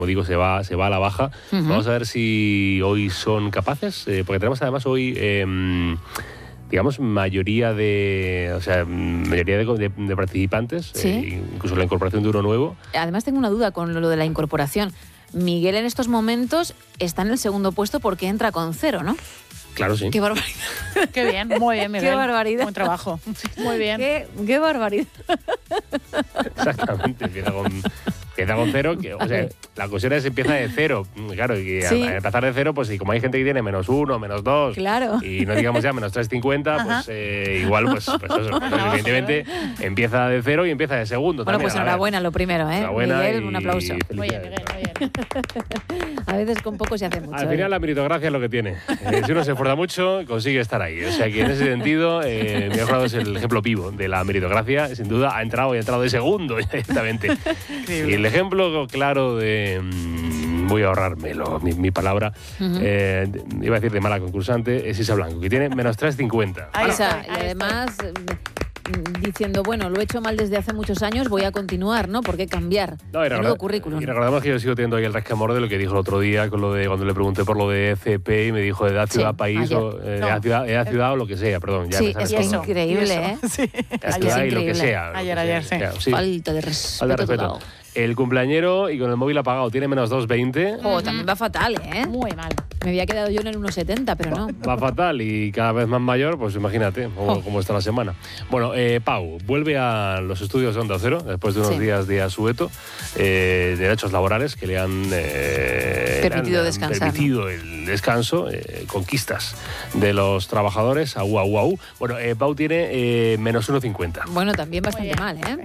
como digo, se va a la baja. Vamos a ver si hoy son capaces, porque tenemos además hoy, digamos, mayoría de participantes, incluso la incorporación de uno nuevo. Además tengo una duda con lo de la incorporación. Miguel en estos momentos está en el segundo puesto porque entra con 0, ¿no? Claro, sí. ¡Qué barbaridad! ¡Qué bien! Muy bien, Miguel. ¡Qué barbaridad! Buen trabajo. Muy bien. ¡Qué barbaridad! Exactamente, empieza con 0, o sea, la cuestión es empieza de 0, claro, y al empezar de 0, pues y como hay gente que tiene -1, -2, claro, y no digamos ya -350, pues igual, pues eso, evidentemente empieza de 0 y empieza de segundo. Bueno, también, pues enhorabuena lo primero, Miguel, un aplauso. Muy bien, Miguel, muy bien. A veces con poco se hace mucho. Al final la meritocracia es lo que tiene. Si uno se esfuerza mucho, consigue estar ahí. O sea que en ese sentido, Miguel Jurado es el ejemplo vivo de la meritocracia. Sin duda ha entrado de segundo directamente. Y el ejemplo claro de... voy a ahorrármelo, mi palabra. Iba a decir de mala concursante, es Isa Blanco, que tiene -350. Isa, y además diciendo, bueno, lo he hecho mal desde hace muchos años, voy a continuar, ¿no? ¿Por qué cambiar? Menudo currículum. Y recordamos que yo sigo teniendo ahí el resquemor de lo que dijo el otro día con lo de cuando le pregunté por lo de FP y me dijo edad, ciudad, país o edad, ciudad o lo que sea, perdón. Ya sí, es que es increíble, ¿eh? Sí. Ciudad y lo que sea. Ayer, sí. Falta de respeto. El cumpleañero y con el móvil apagado tiene -220. También va fatal, ¿eh? Muy mal. Me había quedado yo en el 1,70, pero no. Va fatal y cada vez más mayor, pues imagínate cómo está la semana. Bueno, Pau vuelve a los estudios de Onda Cero después de unos días de asueto, derechos laborales que le han permitido descansar. Permitido el descanso, conquistas de los trabajadores. Au. Bueno, Pau tiene -1,50. Bueno, también bastante mal, ¿eh?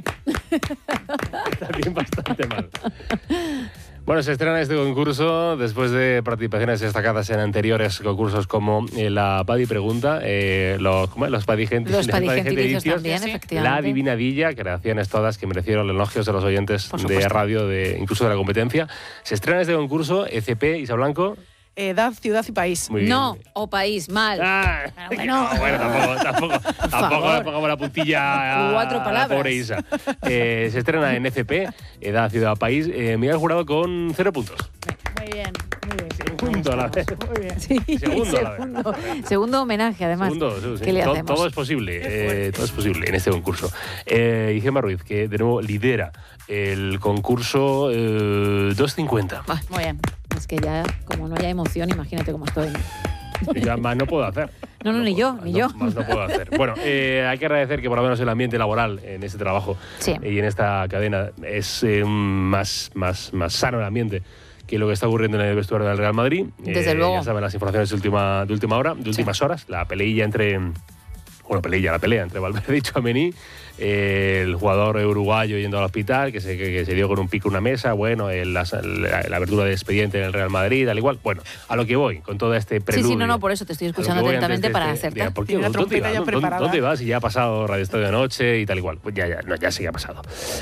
También bastante mal. Bueno, se estrena este concurso después de participaciones destacadas en anteriores concursos como la Padi Pregunta, los Padigentificios también, efectivamente. La Adivinadilla, creaciones todas que merecieron elogios de los oyentes de radio, incluso de la competencia. Se estrena este concurso, ECP, Isa Blanco. Edad, ciudad y país. No, o país, mal. Bueno, tampoco le pongamos la puntilla a la pobre Isa. Se estrena en ECP, Edad, Ciudad, País. Miguel Jurado con 0 puntos. Muy bien. Segundo a la vez. Muy bien. Sí, segundo homenaje, además. ¿Qué le hacemos? Todo es posible. Todo es posible en este concurso. Y Gemma Ruiz, que de nuevo lidera el concurso 250. Muy bien. Es que ya, como no haya emoción, imagínate cómo estoy. Ya más no puedo hacer. No, ni yo. Más no puedo hacer. Bueno, hay que agradecer que por lo menos el ambiente laboral en este trabajo y en esta cadena es más sano el ambiente que lo que está ocurriendo en el vestuario del Real Madrid. Desde luego. Ya saben las informaciones de última hora, de últimas horas, la pelea entre Valverde y Tchouaméni, el jugador uruguayo yendo al hospital, que se dio con un pico en una mesa, bueno, la abertura de expediente en el Real Madrid, al igual. Bueno, a lo que voy, con todo este preludio. Sí, por eso te estoy escuchando atentamente para acertar. ¿Por qué? ¿Dónde vas? Si ya ha pasado Radio Estadio de Noche y tal igual. Pues ya sí que ha pasado.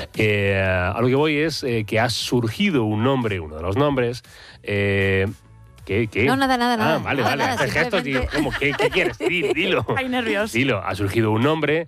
A lo que voy es que ha surgido un nombre, uno de los nombres, ¿Qué? No, nada. Vale. Haces gestos, tío. ¿Cómo? ¿Qué quieres? Dilo. Hay nervios. Dilo. Ha surgido un nombre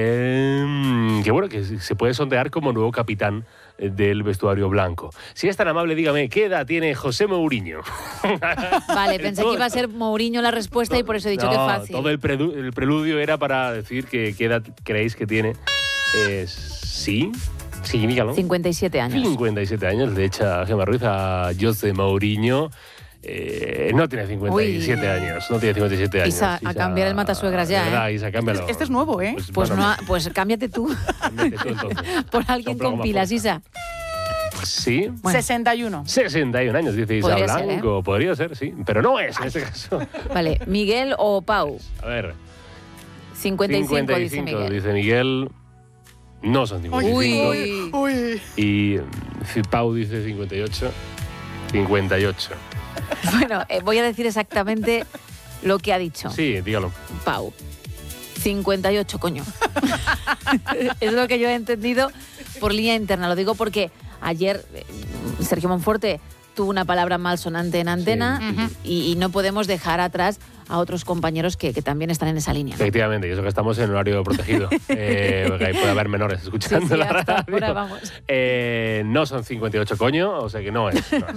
que se puede sondear como nuevo capitán del vestuario blanco. Si es tan amable, dígame, ¿qué edad tiene José Mourinho? Vale, pensé que iba a ser Mourinho la respuesta y por eso he dicho que fácil. Todo el preludio era para decir qué edad creéis que tiene. Sí, dígalo. 57 años. 57 años le echa Gemma Ruiz a José Mourinho. No tiene 57 años. No tiene 57 años. Isa, a cambiar el matasuegras ya. ¿Verdad, Isa? Cámbialo. Este es nuevo, ¿eh? Pues cámbiate tú. Cámbiate tú, entonces. Por alguien con pilas, Isa. Sí. Bueno. 61. 61 años, dice Isa Blanco. Podría ser, sí. Pero no es, en este caso. Vale, ¿Miguel o Pau? A ver. 55 dice Miguel. Dice Miguel. No son 55. Uy. Y Pau dice 58. 58. Bueno, voy a decir exactamente lo que ha dicho. Sí, dígalo. Pau. 58, coño. Es lo que yo he entendido por línea interna. Lo digo porque ayer Sergio Monforte tuvo una palabra malsonante en antena y no podemos dejar atrás a otros compañeros que también están en esa línea. Efectivamente, y eso que estamos en horario protegido. Porque ahí puede haber menores escuchando la radio. Ahora vamos. No son 58 coño, o sea que no es.